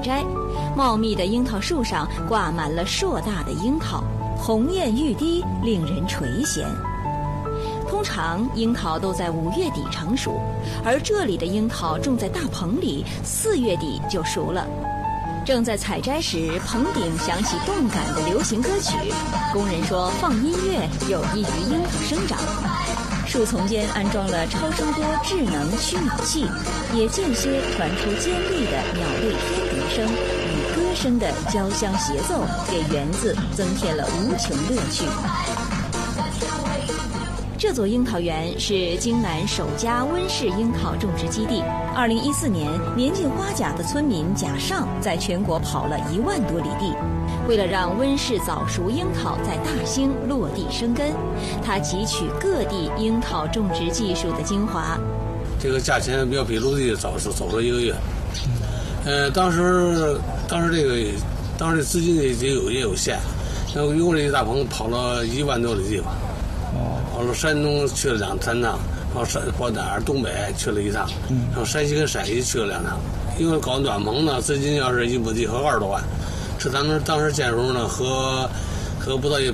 摘，茂密的樱桃树上挂满了硕大的樱桃，红艳欲滴，令人垂涎。通常樱桃都在5月底成熟，而这里的樱桃种在大棚里，4月底就熟了。正在采摘时，棚顶响起动感的流行歌曲，工人说放音乐有益于樱桃生长。树丛间安装了超声波智能驱鸟器，也间歇传出尖利的鸟类天笛声与歌声的交相协奏，给园子增添了无穷乐趣。这座樱桃园是京南首家温室樱桃种植基地。2014年，年近花甲的村民贾尚在全国跑了1万多里地，为了让温室早熟樱桃在大兴落地生根，他汲取各地樱桃种植技术的精华。 这个价钱要比陆地早了1个月。当时这资金也有限，像用这一大棚跑了1万多里地方。跑了山东去了2、3趟，然后跑哪儿东北去了1趟，然后山西跟陕西去了2趟。因为搞暖棚呢，资金要是1亩地合20多万，是咱们当时建时候呢合不到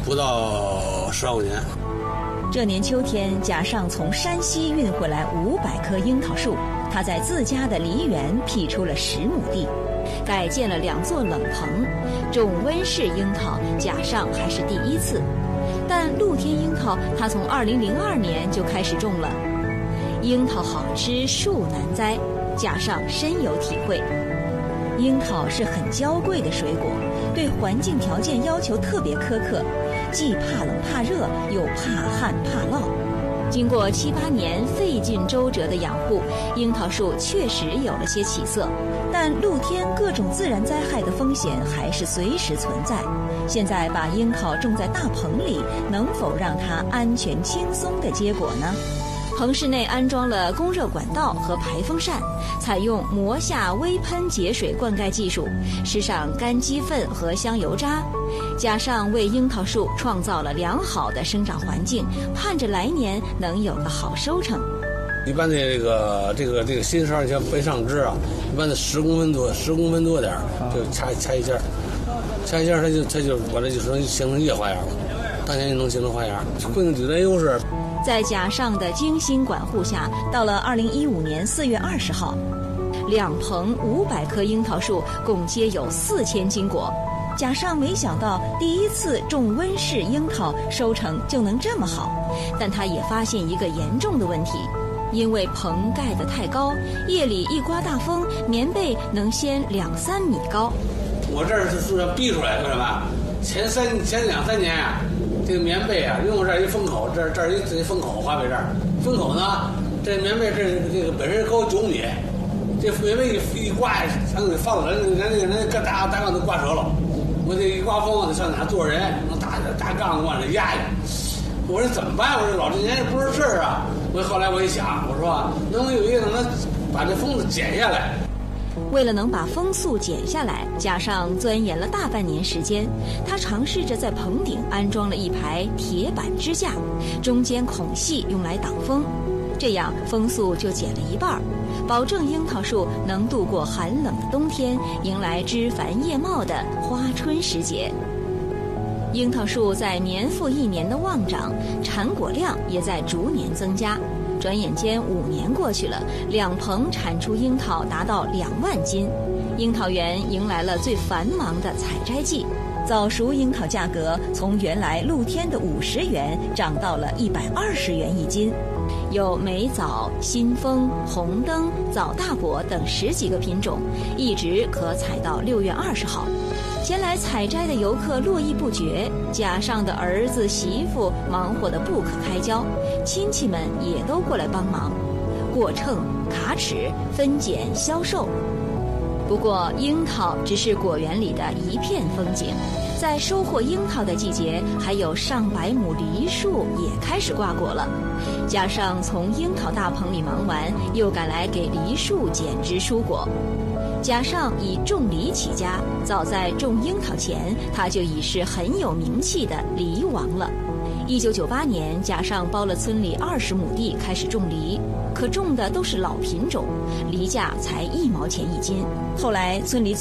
10万块钱。 这年秋天，贾尚从山西运回来500棵樱桃树，他在自家的梨园辟出了10亩地，改建了2座冷棚，种温室樱桃，贾尚还是第1次。但露天樱桃，他从2002年就开始种了。樱桃好吃，树难栽，贾尚深有体会。樱桃是很娇贵的水果，对环境条件要求特别苛刻，既怕冷怕热，又怕旱怕涝。经过7、8年费尽周折的养护，樱桃树确实有了些起色，但露天各种自然灾害的风险还是随时存在。现在把樱桃种在大棚里，能否让它安全轻松地结果呢？棚室内安装了供热管道和排风扇，采用磨下微喷节水灌溉技术，施上干鸡粪和香油渣，加上为樱桃树创造了良好的生长环境，盼着来年能有个好收成。 一般的这个新梢像背上枝啊，一般的10公分多点就掐一尖，掐一尖它就把这就能形成叶花芽了，当年就能形成花芽，会有点优势。 在贾尚的精心管护下，到了2015年4月20号，2棚500棵樱桃树共皆有4000斤果。贾尚没想到第1次种温室樱桃收成就能这么好，但他也发现一个严重的问题，因为棚盖得太高，夜里一刮大风，棉被能掀2、3米高。 我这是树上逼出来，为什么？前2、3年啊，这个棉被啊，用这儿一封口，这儿一封口，花被这儿封口呢，这棉被这个本身高9米，这棉被一刮，全给放人大杠都刮折了。我这一刮风，得上哪坐人，能大杠子往这压下。我说怎么办？我说老这年也不是事儿啊。后来我一想，我说能有一个能把这封子剪下来。 为了能把风速减下来，贾尚钻研了大半年时间。他尝试着在棚顶安装了一排铁板支架，中间孔隙用来挡风，这样风速就减了1半，保证樱桃树能度过寒冷的冬天，迎来枝繁叶茂的花春时节。樱桃树在年复一年的旺长，产果量也在逐年增加。转眼间5年过去了，2棚产出樱桃达到2万斤，樱桃园迎来了最繁忙的采摘季。早熟樱桃价格从原来露天的50元涨到了120元1斤，有美枣、新丰、红灯、枣大果等10几个品种，一直可采到6月20号。前来采摘的游客络绎不绝，贾尚的儿子媳妇忙活得不可开交，亲戚们也都过来帮忙，过秤、卡尺、分拣、销售。不过樱桃只是果园里的一片风景，在收获樱桃的季节，还有上百亩梨树也开始挂果了。加上从樱桃大棚里忙完，又赶来给梨树剪枝疏果。贾尚以种梨起家，早在种樱桃前，他就已是很有名气的梨王了。1998年，贾尚包了村里20亩地开始种梨，可种的都是老品种，梨价才1毛钱1斤。后来村里